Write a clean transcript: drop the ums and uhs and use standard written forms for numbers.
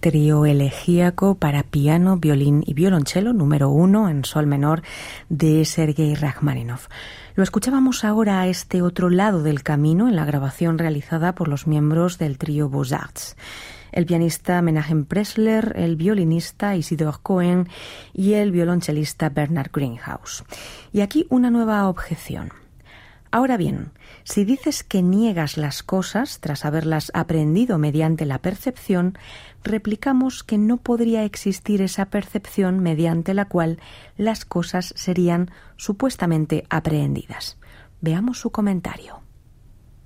trío elegíaco para piano, violín y violonchelo número 1 en sol menor de Sergei Rachmaninoff. Lo escuchábamos ahora a este otro lado del camino en la grabación realizada por los miembros del trío Beaux-Arts. El pianista Menachem Pressler, el violinista Isidor Cohen y el violonchelista Bernard Greenhouse. Y aquí una nueva objeción. Ahora bien, si dices que niegas las cosas tras haberlas aprendido mediante la percepción, replicamos que no podría existir esa percepción mediante la cual las cosas serían supuestamente aprehendidas. Veamos su comentario.